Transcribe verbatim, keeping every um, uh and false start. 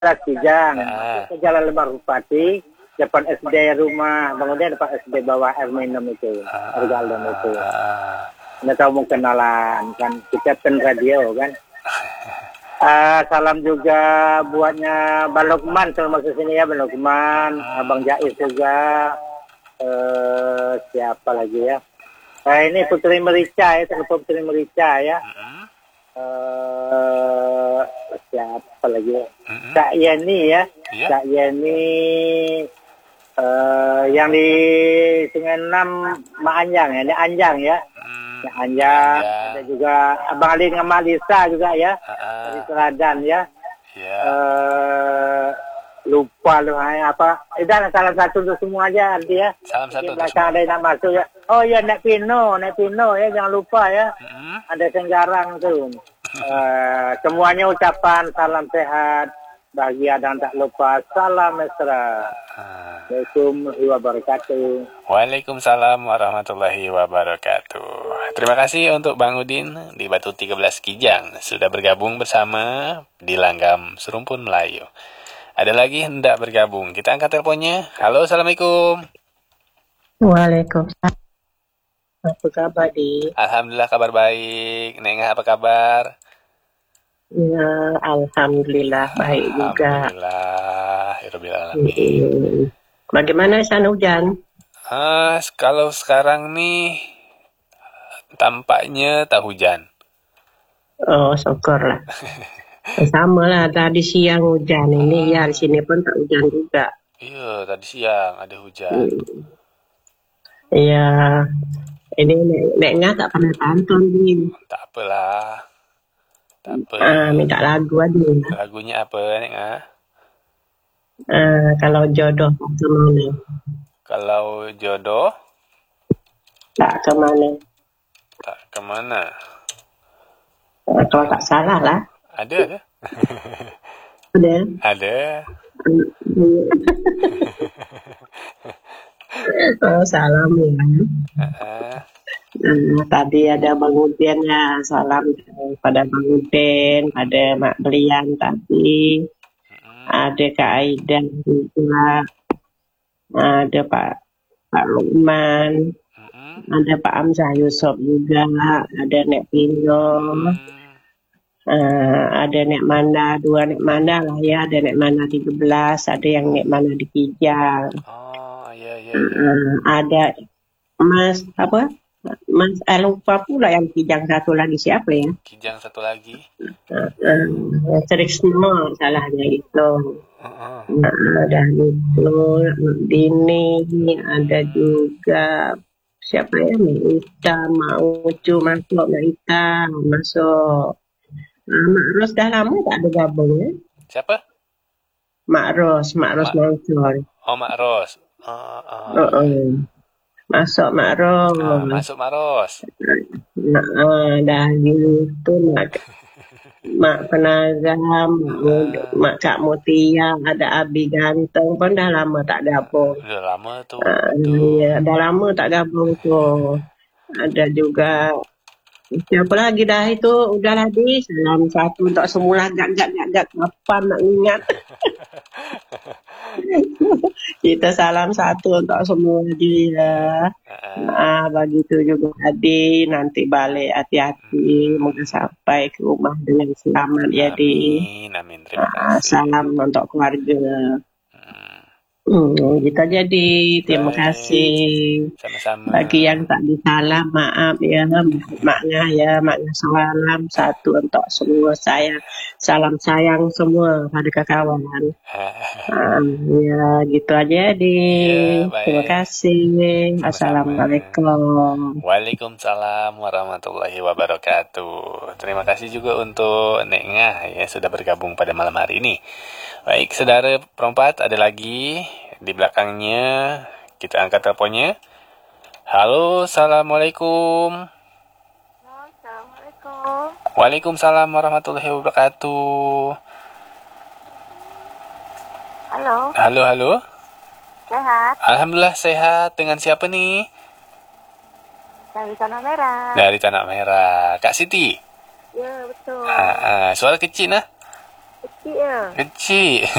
Kijang, Ah. ke Jalan Lembah Bupati, depan S D rumah, kemudian depan S D bawah air minum itu, air galon itu. Ah. Anda tahu mau kenalan kan, kita pen radio kan. Ah, salam juga buatnya Bang Lukman, termasuk sini ya Bang Lukman, Abang Jais juga, eh, siapa lagi ya? Nah, ini Putri Merica ya, telepon Putri Merica ya. Mm-mm. Eh, siapa lagi ya? Mm-mm. Kak Yeni ya, Iya. Kak Yeni eh, yang di Sungai Enam Mak Anjang ya, ini Anjang ya, Mm. Mak Anjang. Anjang. Ada juga Abang Ali dengan Mak Lisa juga ya, Ah. dari Teladan ya. Iya. Eh, lupa lu hai, apa? Eh, dan salah satu untuk semua aja arti ya. Salam Di satu untuk belakang semua. ada yang nak masuk ya. Oh ya, Nek Pino, Nek Pino ya, jangan lupa ya. Mm-mm. Ada Senggarang tuh. Eh, semuanya ucapan salam sehat, bahagia dan tak lupa salam mesra. Ah. Assalamualaikum warahmatullahi wabarakatuh. Waalaikumsalam warahmatullahi wabarakatuh. Terima kasih untuk Bang Udin di Batu tiga belas Kijang sudah bergabung bersama di Langgam Serumpun Melayu. Ada lagi hendak bergabung. Kita angkat teleponnya. Halo, Assalamualaikum. Waalaikumsalam. Apa kabar, Di? Alhamdulillah kabar baik. Nengah apa kabar? Ya, alhamdulillah baik juga. Alhamdulillah. Hirbil alamin. Hmm. Bagaimana sana hujan? Ah, kalau sekarang nih tampaknya tak hujan. Oh, syukurlah. Sama lah, tadi siang hujan. Ini ya di sini pun tak hujan juga. Iya, tadi siang ada hujan. Hmm. Iya, ini Nek, Nek Ngah tak pernah tonton, Di. Tak apalah. Tak apa. Ah, minta lagu aja. Lagunya apa, Nek? Ah? Ah, kalau jodoh tak kemana? Kalau jodoh Tak kemana? tak kemana? Ah, kalau tak salah lah. Ada, ada. Ada. Ada. Oh, salam ya. Ah, Nah, tadi ada Bang Udin ya, salam pada Bang Udin, ada Mak Belian tadi, mm, ada Kak Aidan juga, ada Pak Pak Lukman, mm, ada Pak Amzah Yusuf juga, ada Nek Pino, mm. eh, ada Nek Manda, dua Nek Manda lah ya, ada Nek Manda tiga belas, ada yang Nek Manda di Kijang, Oh, iya, iya, iya. eh, ada Mas apa? Mas, eh, lupa pula yang Kijang satu lagi siapa ya? Kijang satu lagi. Uh, Trisno salahnya itu. Uh-uh. Nah, ada Niplo, Dini, ada juga siapa ya? Ita, mau Ucu masuk, Ita masuk. Nah, Mak Ros dah lama tak ada gabung ya? Siapa? Mak Ros, Mak Ros Mak- Mansur. Oh, Mak Ros. Oh, oh, Oh, oh. Masuk Mak Ros. Ah, masuk Mak Ros. Nah, ah, dah gitu Mak, Mak Penagam, Mak, Mak Kak Mutia, ada Abi Ganteng pun dah lama tak gabung. Udah lama tuh. Ah, tuh. ya, dah lama tak gabung tuh. Ada juga siapa lagi dah itu, udahlah Di, salam satu untuk semua gak-gak-gak kapan nak ingat. Kita salam satu untuk semua dia. Ah, Ah, begitu juga Adi, nanti balik hati-hati, moga sampai ke rumah dengan selamat ya Di. amin, amin. Terima Ah, kasih. salam untuk keluarga. Hmm, Hmm, gitu aja Di, terima Baik. kasih. sama-sama. Bagi yang tak disalam, maaf ya, maknya ya, maknya salam satu untuk semua saya, salam sayang semua pada kawan. Ah, ya gitu aja Di. Iya, baik. Terima kasih. Sama-sama. Assalamualaikum. Waalaikumsalam warahmatullahi wabarakatuh. Terima kasih juga untuk Nek Ngah ya sudah bergabung pada malam hari ini. Baik, saudara perempat, ada lagi di belakangnya. Kita angkat teleponnya. Halo, Assalamualaikum. Assalamualaikum. Waalaikumsalam warahmatullahi wabarakatuh. Halo, Halo, halo. sehat? Alhamdulillah sehat. Dengan siapa nih? Dari Tanah Merah. Dari Tanah Merah. Kak Siti. Ya, betul. Ah, ah, suara kecil nah. kecil. Kecil.